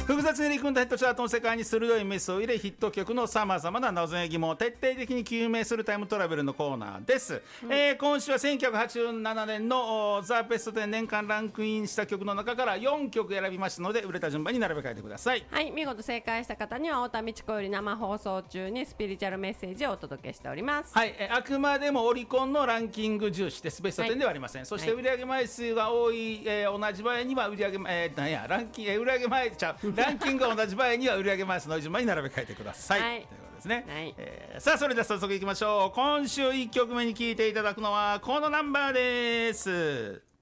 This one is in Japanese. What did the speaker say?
複雑に入り組んだヒットチャートの世界に鋭いメスを入れ、ヒット曲のさまざまな謎や疑問を徹底的に究明するタイムトラベルのコーナーです。今週は1987年のザ・ベスト10年間ランクインした曲の中から4曲選びましたので、売れた順番に並べ替えてください。 はい、見事正解した方には太田美智子より生放送中にスピリチュアルメッセージをお届けしております。 はい、あくまでもオリコンのランキング重視です。ベスト10ではありません。そして売上枚数が多い、同じ場合には売上、ランキングが同じ場合には売上枚数の順番に並べ替えてください、ということですね。さあ、それでは早速いきましょう。今週1曲目に聴いていただくのはこのナンバーです。